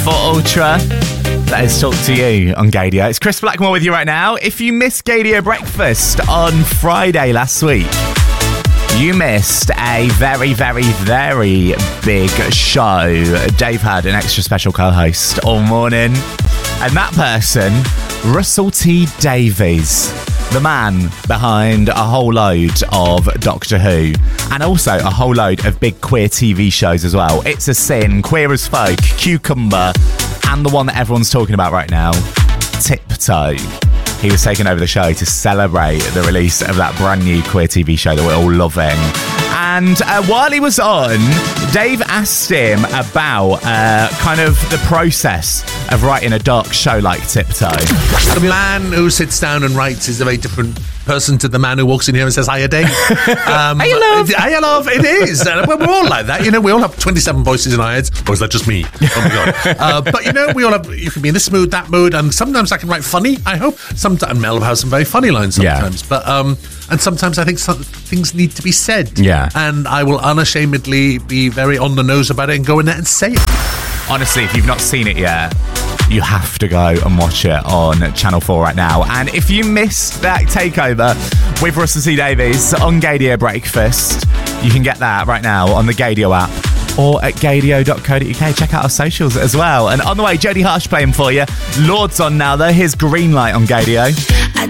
for Ultra. That is Talk to You on Gaydio. It's Chris Blackmore with you right now. If you missed Gaydio Breakfast on Friday last week, you missed a very, very, very big show. Dave had an extra special co-host all morning. And that person, Russell T Davies, the man behind a whole load of Doctor Who and also a whole load of big queer TV shows as well. It's a Sin, Queer as Folk, Cucumber, and the one that everyone's talking about right now, Tiptoe. He was taking over the show to celebrate the release of that brand new queer TV show that we're all loving. And while he was on, Dave asked him about kind of the process of writing a dark show like Tiptoe. The man who sits down and writes is a very different person to the man who walks in here and says, hiya, Dave. Hiya, love. Hiya, love. It is. We're all like that. You know, we all have 27 voices in our heads. Or is that just me? Oh, my God. But, you know, we all have, you can be in this mood, that mood, and sometimes I can write funny, I hope. Sometimes Mel has some very funny lines sometimes. Yeah. But, and sometimes I think some things need to be said. Yeah. And I will unashamedly be very on the nose about it and go in there and say it. Honestly, if you've not seen it yet, you have to go and watch it on Channel 4 right now. And if you missed that takeover with Russell T Davies on Gaydio Breakfast, you can get that right now on the Gaydio app or at gaydio.co.uk. Check out our socials as well. And on the way, Jodie Harsh playing for you. Lord's on now, though. Here's Green Light on Gaydio.